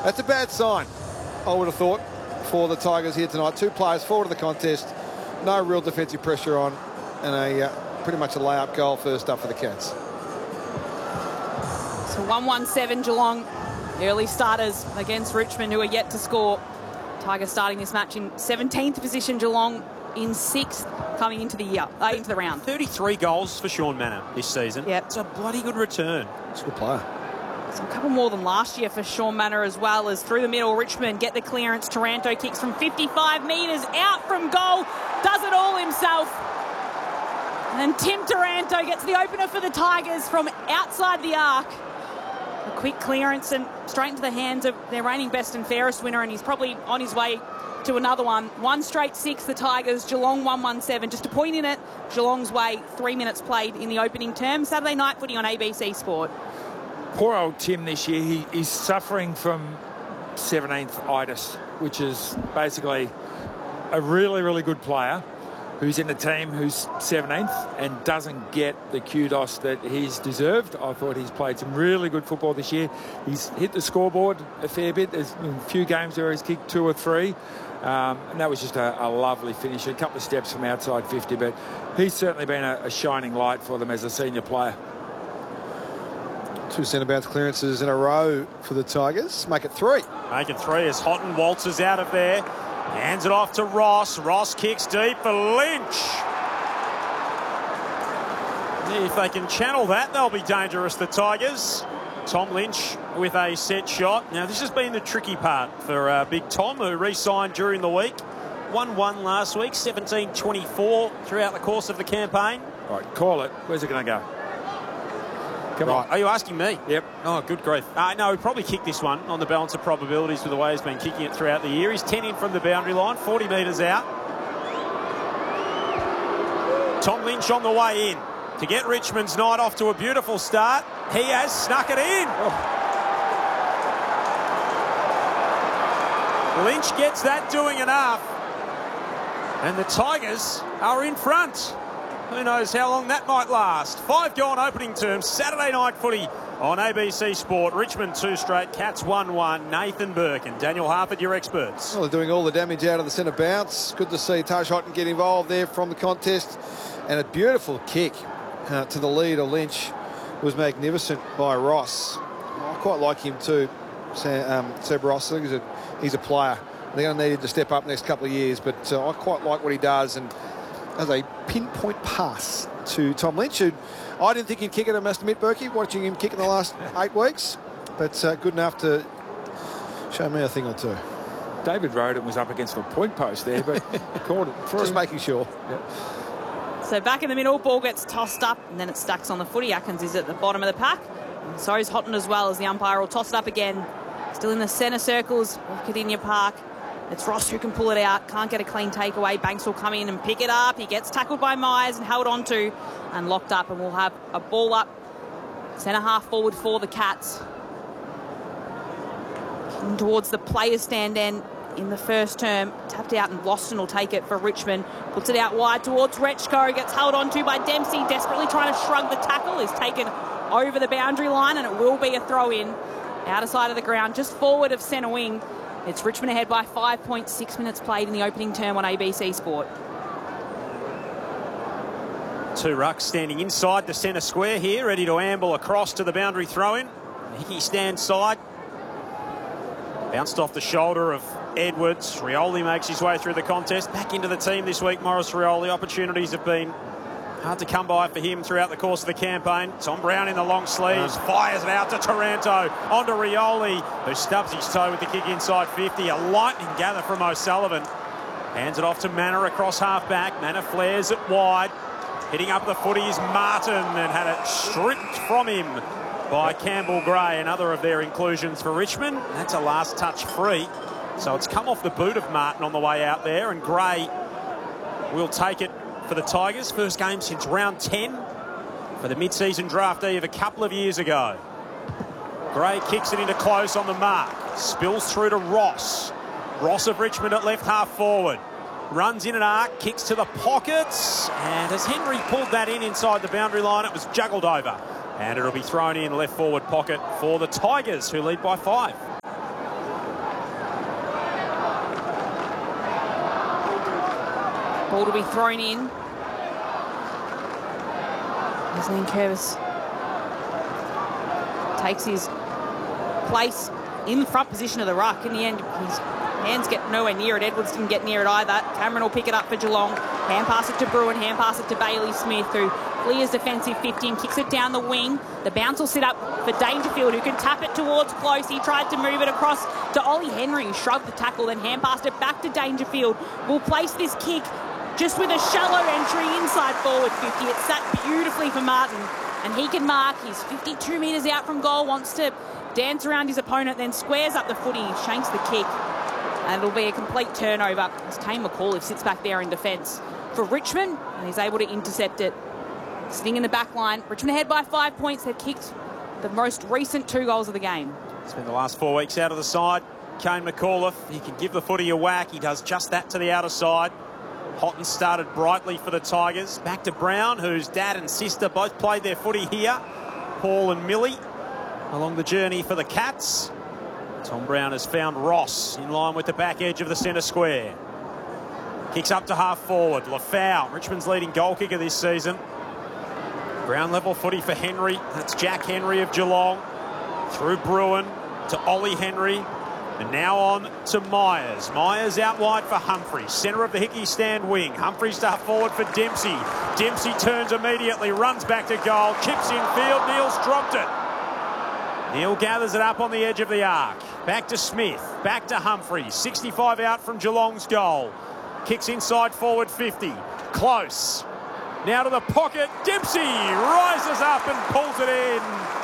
That's a bad sign, I would have thought, for the Tigers here tonight. 2 players forward to the contest, no real defensive pressure on, and pretty much a layup goal first up for the Cats. So 1-1-7 Geelong. Early starters against Richmond, who are yet to score. Tigers starting this match in 17th position, Geelong in 6th coming into the into the round. 33 goals for Sean Manor this season. Yep. It's a bloody good return. He's a good player. So a couple more than last year for Sean Manor, as well as through the middle. Richmond get the clearance. Taranto kicks from 55 metres out from goal. Does it all himself. And then Tim Taranto gets the opener for the Tigers from outside the arc. A quick clearance and straight into the hands of their reigning best and fairest winner, and he's probably on his way to another one. 1 straight 6, the Tigers. Geelong 1-1-7. Just a point in it. Geelong's way, 3 minutes played in the opening term. Saturday night footy on ABC Sport. Poor old Tim this year. He's suffering from 17th itis, which is basically a really, really good player who's in the team who's 17th and doesn't get the kudos that he's deserved. I thought he's played some really good football this year. He's hit the scoreboard a fair bit. There's been a few games where he's kicked 2 or 3. And that was just a lovely finish, a couple of steps from outside 50. But he's certainly been a shining light for them as a senior player. 2 centre-bounce clearances in a row for the Tigers. Make it 3. Make it 3 as Houghton waltzes out of there. Hands it off to Ross. Ross kicks deep for Lynch. If they can channel that, they'll be dangerous, the Tigers. Tom Lynch with a set shot. Now, this has been the tricky part for Big Tom, who re-signed during the week. 1-1 last week, 17-24 throughout the course of the campaign. All right, call it. Where's it going to go? Come on. Are you asking me? Yep. Oh, good grief. No, he'd probably kick this one on the balance of probabilities with the way he's been kicking it throughout the year. He's 10 in from the boundary line, 40 metres out. Tom Lynch on the way in to get Richmond's night off to a beautiful start. He has snuck it in. Lynch gets that doing enough. And the Tigers are in front. Who knows how long that might last. 5 gone opening term. Saturday night footy on ABC Sport. Richmond 2 straight. Cats 1-1. Nathan Burke and Daniel Harford, your experts. Well, they're doing all the damage out of the centre bounce. Good to see Taj Houghton get involved there from the contest. And a beautiful kick to the lead of Lynch was magnificent by Ross. I quite like him too, Seb Ross. I think he's a player. They're going to need him to step up next couple of years, but I quite like what he does. And as a pinpoint pass to Tom Lynch, who I didn't think he'd kick it, I must admit, Berkey, watching him kick in the last 8 weeks. But good enough to show me a thing or two. David Roden was up against the point post there, but called it. Just making sure. Yep. So back in the middle, ball gets tossed up and then it stacks on the footy. Atkins is at the bottom of the pack. And so is Houghton as well, as the umpire will toss it up again. Still in the centre circles of Kardinia Park. It's Ross who can pull it out. Can't get a clean takeaway. Banks will come in and pick it up. He gets tackled by Myers and held on to and locked up. And we'll have a ball up centre half forward for the Cats. Looking towards the players' stand end in the first term. Tapped out and Loston will take it for Richmond. Puts it out wide towards Rechko. Gets held on to by Dempsey. Desperately trying to shrug the tackle. Is taken over the boundary line and it will be a throw in. Outer side of the ground, just forward of centre wing. It's Richmond ahead by 5.6 minutes played in the opening term on ABC Sport. 2 rucks standing inside the centre square here, ready to amble across to the boundary throw-in. Hickey stands side. Bounced off the shoulder of Edwards. Rioli makes his way through the contest. Back into the team this week, Maurice Rioli. Opportunities have been hard to come by for him throughout the course of the campaign. Tom Brown in the long sleeves, fires it out to Taranto, onto Rioli, who stubs his toe with the kick inside 50. A lightning gather from O'Sullivan. Hands it off to Manor across half-back. Manor flares it wide. Hitting up the footy is Martin and had it stripped from him by Campbell Gray, another of their inclusions for Richmond. That's a last touch free. So it's come off the boot of Martin on the way out there, and Gray will take it for the Tigers. First game since round 10 for the mid-season draftee of a couple of years ago. Gray kicks it into close on the mark. Spills through to Ross. Ross of Richmond at left half forward. Runs in an arc, kicks to the pockets. And as Henry pulled that in inside the boundary line, it was juggled over. And it'll be thrown in left forward pocket for the Tigers, who lead by 5. Ball to be thrown in. Asleen Curvis takes his place in the front position of the ruck. In the end, his hands get nowhere near it. Edwards didn't get near it either. Cameron will pick it up for Geelong. Hand pass it to Bruin. Hand pass it to Bailey Smith, who clears defensive 50 and kicks it down the wing. The bounce will sit up for Dangerfield, who can tap it towards Close. He tried to move it across to Ollie Henry, who shrugged the tackle, then hand passed it back to Dangerfield. Will place this kick just with a shallow entry inside forward 50. It's sat beautifully for Martin, and he can mark. He's 52 metres out from goal, wants to dance around his opponent, then squares up the footy, shanks the kick, and it'll be a complete turnover as Kane McAuliffe sits back there in defence for Richmond, and he's able to intercept it. Sitting in the back line, Richmond ahead by 5 points. They've kicked the most recent 2 goals of the game. Spent the last 4 weeks out of the side. Kane McAuliffe, he can give the footy a whack. He does just that to the outer side. Houghton started brightly for the Tigers. Back to Brown, whose dad and sister both played their footy here. Paul and Millie along the journey for the Cats. Tom Brown has found Ross in line with the back edge of the centre square. Kicks up to half forward. Lafau, Richmond's leading goal kicker this season. Ground level footy for Henry. That's Jack Henry of Geelong. Through Bruin to Ollie Henry. And now on to Myers. Myers out wide for Humphreys. Centre of the Hickey stand wing. Humphreys to half forward for Dempsey. Dempsey turns immediately, runs back to goal. Chips in field. Neil's dropped it. Neil gathers it up on the edge of the arc. Back to Smith. Back to Humphreys. 65 out from Geelong's goal. Kicks inside forward 50. Close. Now to the pocket. Dempsey rises up and pulls it in.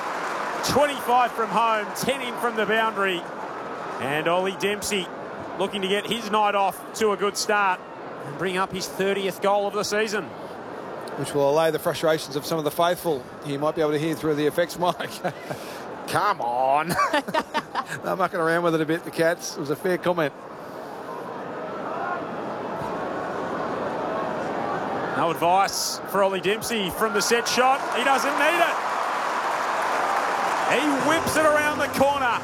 25 from home, 10 in from the boundary. And Ollie Dempsey looking to get his night off to a good start and bring up his 30th goal of the season. Which will allay the frustrations of some of the faithful. You might be able to hear through the effects mic. Come on. They're mucking around with it a bit, the Cats. It was a fair comment. No advice for Ollie Dempsey from the set shot. He doesn't need it. He whips it around the corner.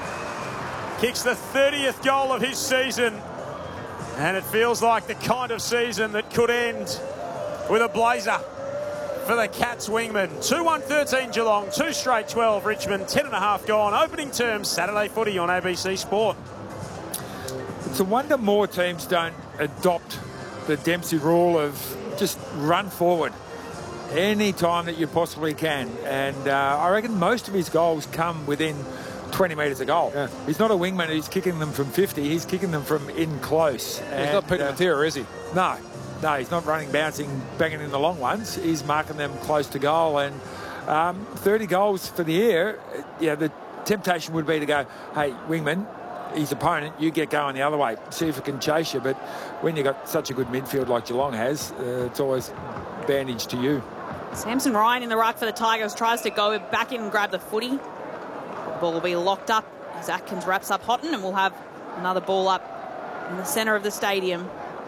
Kicks the 30th goal of his season. And it feels like the kind of season that could end with a blazer for the Cats wingman. 2-1-13 Geelong, 2 straight 12 Richmond, 10.5 gone. Opening terms, Saturday footy on ABC Sport. It's a wonder more teams don't adopt the Dempsey rule of just run forward any time that you possibly can. And I reckon most of his goals come within 20 metres of goal. Yeah. He's not a wingman who's kicking them from 50. He's kicking them from in close. He's not Peter Matera, is he? No, he's not running, bouncing, banging in the long ones. He's marking them close to goal. And 30 goals for the year, yeah, the temptation would be to go, hey, wingman, his opponent, you get going the other way. See if it can chase you. But when you've got such a good midfield like Geelong has, it's always advantage to you. Samson Ryan in the ruck for the Tigers tries to go back in and grab the footy. The ball will be locked up as Atkins wraps up Houghton, and we'll have another ball up in the centre of the stadium.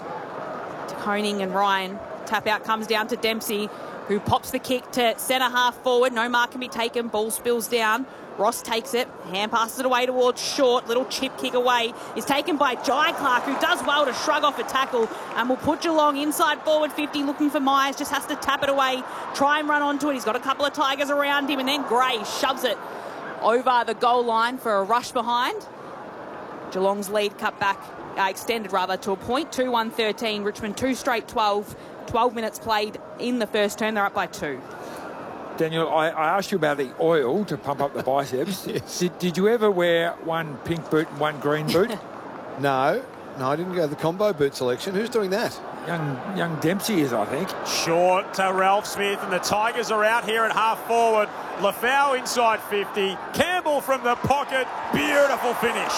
To Koning and Ryan. Tap out comes down to Dempsey, who pops the kick to centre half forward. No mark can be taken. Ball spills down. Ross takes it, hand passes it away towards Short. Little chip kick away is taken by Jai Clark, who does well to shrug off a tackle and will put Geelong inside forward 50, looking for Myers. Just has to tap it away, try and run onto it. He's got a couple of Tigers around him, and then Gray shoves it over the goal line for a rush behind. Geelong's lead cut back, extended rather, to a point. 2-1-13. Richmond 2 straight 12. 12 minutes played in the first term. They're up by 2. Daniel, I asked you about the oil to pump up the biceps. Yes. Did you ever wear one pink boot and one green boot? No, I didn't go the combo boot selection. Who's doing that? Young Dempsey is, I think. Short to Ralph Smith, and the Tigers are out here at half forward. Lafau inside 50. Campbell from the pocket. Beautiful finish.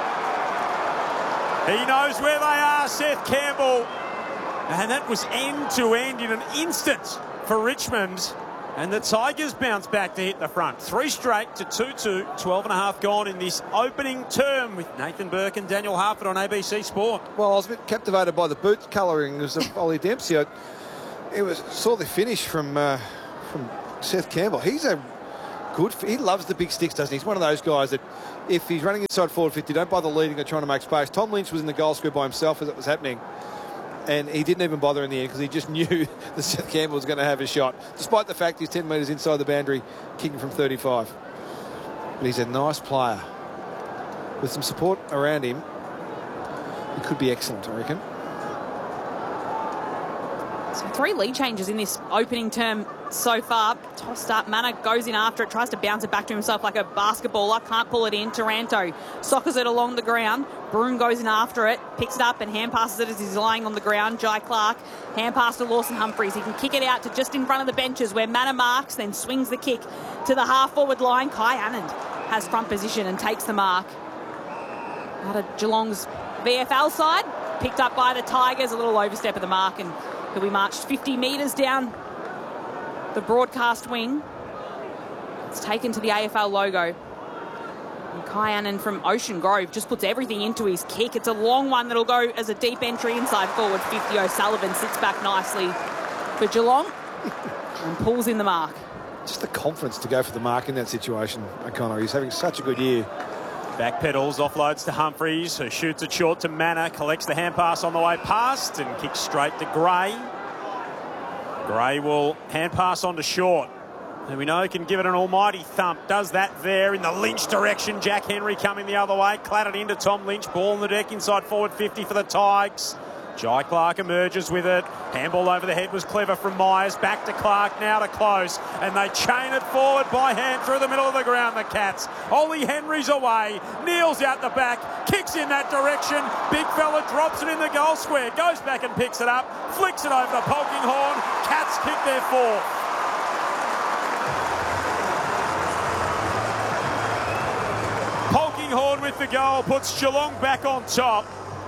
He knows where they are, Seth Campbell. And that was end to end in an instant for Richmond. And the Tigers bounce back to hit the front. 3 straight to 2-2. 12.5 gone in this opening term with Nathan Burke and Daniel Harford on ABC Sport. Well, I was a bit captivated by the boot colouring of Ollie Dempsey. Saw the finish from Seth Campbell. He's a good. He loves the big sticks, doesn't he? He's one of those guys that if he's running inside forward 50, don't bother leading or trying to make space. Tom Lynch was in the goal square by himself as it was happening. And he didn't even bother in the end because he just knew that Seth Campbell was going to have a shot, despite the fact he's 10 metres inside the boundary, kicking from 35. But he's a nice player. With some support around him, he could be excellent, I reckon. So 3 lead changes in this opening term so far. Tossed up, Mana goes in after it, tries to bounce it back to himself like a basketballer, can't pull it in. Taranto soccers it along the ground. Broome goes in after it, picks it up and hand passes it as he's lying on the ground. Jai Clark, hand pass to Lawson Humphries. He can kick it out to just in front of the benches where Mana marks, then swings the kick to the half-forward line. Kai Anand has front position and takes the mark. Out of Geelong's VFL side, picked up by the Tigers, a little overstep of the mark, and he'll be marched 50 metres down the broadcast wing. It's taken to the AFL logo. And Kai Anand from Ocean Grove just puts everything into his kick. It's a long one that'll go as a deep entry inside forward 50. O'Sullivan sits back nicely for Geelong and pulls in the mark. Just the confidence to go for the mark in that situation, O'Connor. He's having such a good year. Backpedals, offloads to Humphries, who shoots it short to Mana, collects the hand pass on the way past and kicks straight to Gray. Gray will hand pass on to Short, who we know can give it an almighty thump. Does that there in the Lynch direction. Jack Henry coming the other way, clattered into Tom Lynch. Ball on the deck inside forward 50 for the Tigers. Jai Clark emerges with it. Handball over the head was clever from Myers. Back to Clark, now to Close. And they chain it forward by hand through the middle of the ground, the Cats. Ollie Henry's away. Neil's out the back. Kicks in that direction. Big fella drops it in the goal square. Goes back and picks it up. Flicks it over to Polkinghorne. Cats kick their fourth. Polkinghorne with the goal puts Geelong back on top.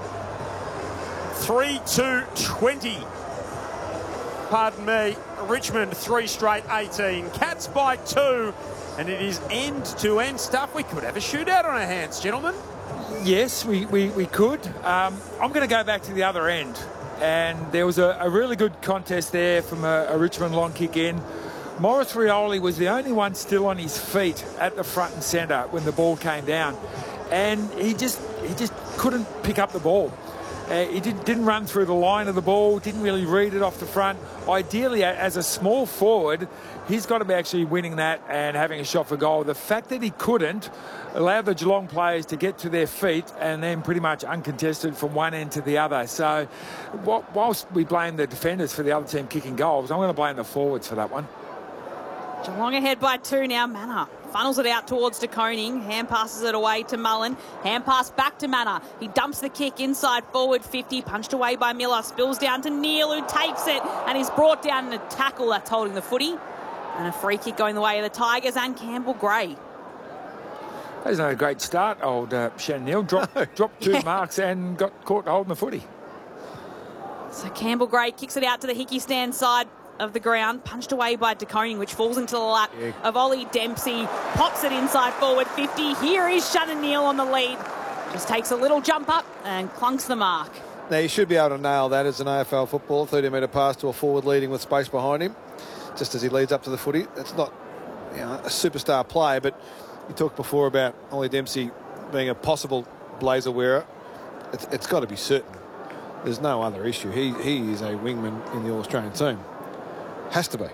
3-2-20. Pardon me. Richmond 3 straight 18. Cats by 2. And it is end-to-end stuff. We could have a shootout on our hands, gentlemen. Yes, we could. I'm going to go back to the other end. And there was a really good contest there from a Richmond long kick in. Maurice Rioli was the only one still on his feet at the front and centre when the ball came down. And he just couldn't pick up the ball. He didn't run through the line of the ball, didn't really read it off the front. Ideally, as a small forward, he's got to be actually winning that and having a shot for goal. The fact that he couldn't allowed the Geelong players to get to their feet and then pretty much uncontested from one end to the other. So whilst we blame the defenders for the other team kicking goals, I'm going to blame the forwards for that one. Geelong ahead by 2 now. Mana funnels it out towards De Koning. Hand passes it away to Mullen. Hand pass back to Mana. He dumps the kick inside forward 50. Punched away by Miller. Spills down to Neil, who takes it and is brought down in a tackle that's holding the footy. And a free kick going the way of the Tigers and Campbell Gray. That's not a great start, old Shannon Neil. Dropped 2 marks and got caught holding the footy. So Campbell Gray kicks it out to the Hickey stand side of the ground, punched away by De Koning, which falls into the lap of Ollie Dempsey. Pops it inside forward 50. Here is Shannon Neil on the lead. Just takes a little jump up and clunks the mark. Now, you should be able to nail that as an AFL footballer. 30-metre pass to a forward leading with space behind him, just as he leads up to the footy. It's not, a superstar play, but you talked before about Ollie Dempsey being a possible blazer wearer. It's got to be certain. There's no other issue. He is a wingman in the All-Australian team. Has to be.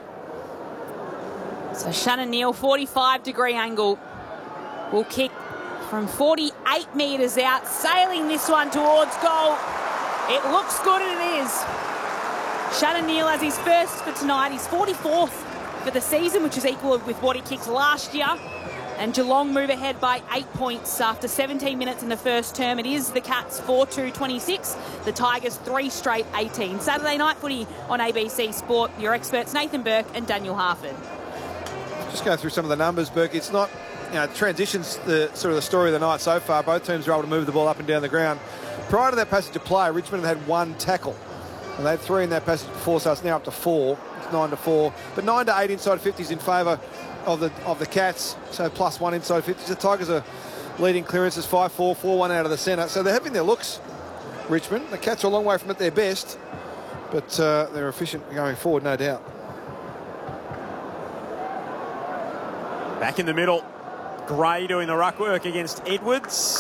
So Shannon Neil, 45-degree angle, will kick from 48 metres out, sailing this one towards goal. It looks good, and it is. Shannon Neil has his first for tonight. He's 44th for the season, which is equal with what he kicked last year. And Geelong move ahead by 8 points after 17 minutes in the first term. It is the Cats 4-2-26, the Tigers 3 straight 18. Saturday night footy on ABC Sport. Your experts Nathan Burke and Daniel Harford. Just going through some of the numbers, Burke. It's not, transitions the sort of the story of the night so far. Both teams are able to move the ball up and down the ground. Prior to that passage of play, Richmond had 1 tackle. And they had 3 in that passage before, so it's now up to 4. It's 9-4. But 9-8 inside 50s in favour of the Cats, so +1 inside 50s. The Tigers are leading clearances 5-4, 4-1 out of the centre. So they're having their looks, Richmond. The Cats are a long way from at their best, but they're efficient going forward, no doubt. Back in the middle, Gray doing the ruck work against Edwards.